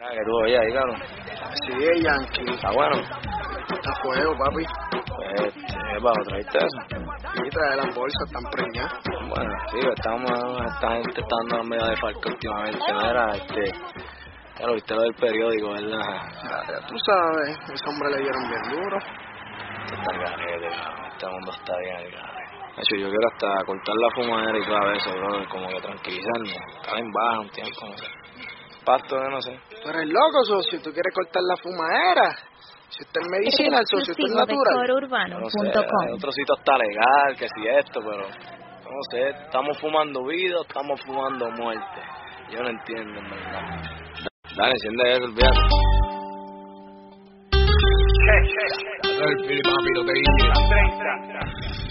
Ah, que tú oías ahí, claro. Sí, Yankee. Está bueno. Está fuego, papi. Pues, ¿para traerte eso? Y trae las bolsas, están preñadas. Bueno, sí, esta gente está dando medio de falco últimamente, ¿no? Era, ya lo viste lo del periódico, ¿verdad? Ya tú sabes, ese hombre le dieron bien duro. Está el garete, cabrón. Este mundo está bien el garete. De hecho, yo quiero hasta cortar la fumadera y clave eso, bro, como que tranquilizarme. Estar en baja un tiempo, no sé. Pasto de no sé. Tú eres loco, socio, tú quieres cortar la fumadera. Si usted es medicina, el socio, usted es natural. No sé, el otro sitio está legal, que si esto, pero no sé, estamos fumando vida o estamos fumando muerte. Yo no entiendo, en verdad. Dale, enciende eso, olvídate. El Filipe, papi, no te